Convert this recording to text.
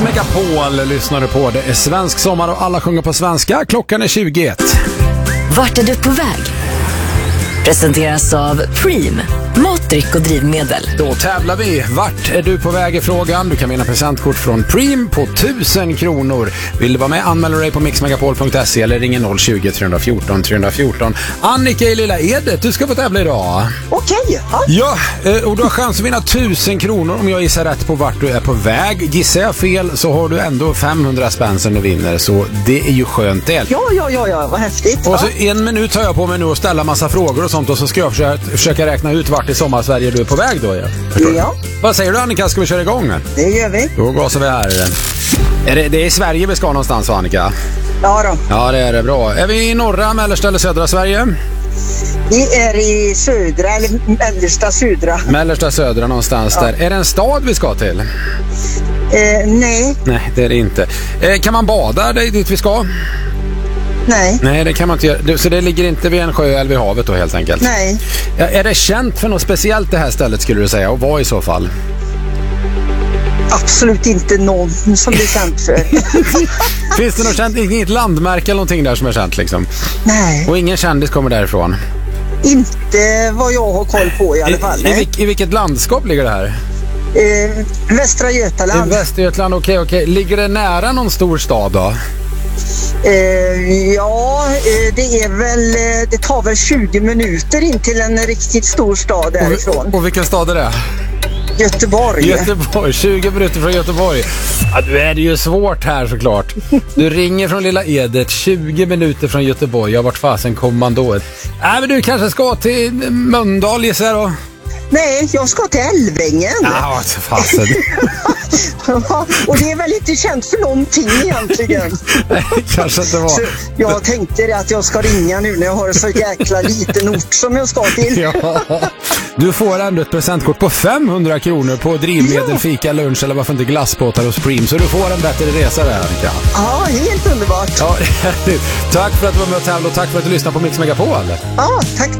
Mix Megapol lyssnar du på. Det är svensk sommar och alla sjunger på svenska. Klockan är 21. Vart är du på väg? Presenteras av Preem, matdryck och drivmedel. Då tävlar vi. Vart är du på väg i frågan? Du kan vinna presentkort från Preem på 1000 kronor. Vill du vara med, anmäl dig på mixmegapol.se eller ring 020-314 314. Annika i Lilla Edet, du ska få tävla idag. Okej. Ja, och du har chans att vinna 1000 kronor om jag gissar rätt på vart du är på väg. Gissar jag fel så har du ändå 500 spänn som du vinner, så det är ju skönt det. Ja, vad häftigt. Och så 1 minut tar jag på mig nu att ställa massa frågor och sånt, och så ska jag försöka räkna ut vart i Sommarsverige du är på väg då. Ja. Vad säger du, Annika, ska vi köra igång? Det gör vi. Då gasar vi här. Det är Sverige vi ska någonstans, va, Annika? Ja då. Ja, det är det, bra. Är vi i norra, mellersta eller södra Sverige? Vi är i södra eller mellersta södra. Mellersta södra någonstans där. Är det en stad vi ska till? Nej. Nej, det är det inte. Kan man bada dit vi ska? Nej, det kan man inte göra. Så det ligger inte vid en sjö eller vid havet då, helt enkelt? Nej. Ja, är det känt för något speciellt det här stället, skulle du säga? Och vad i så fall? Absolut inte någon som det är känt för. Finns det något känt, inget landmärke eller någonting där som är känt liksom? Nej. Och ingen kändis kommer därifrån? Inte vad jag har koll på i alla fall. I vilket landskap ligger det här? Västra Götaland. I Västra Götaland, okej. Ligger det nära någon stor stad då? Det är väl, det tar väl 20 minuter in till en riktigt stor stad därifrån. Och vilken stad är det? Göteborg, 20 minuter från Göteborg. Ja, nu är det ju svårt här såklart. Du ringer från Lilla Edet, 20 minuter från Göteborg. Ja, vart fasen kommer man då? Men du kanske ska till Mölndal, gissar jag då? Nej, jag ska till Älvängen. Ja, fasen. Och det är väl inte känt för någonting egentligen. Nej, kanske inte var. Så jag tänkte att jag ska ringa nu när jag har så jäkla liten ort som jag ska till. Ja. Du får ändå ett presentkort på 500 kronor på drivmedel, fika, lunch eller varför inte glassbåtar hos Preem. Så du får en bättre resa där, Annika. Ja, helt underbart. Ja, tack för att du var med och tävlade och tack för att du lyssnade på Mix Megapol. Ja, tack.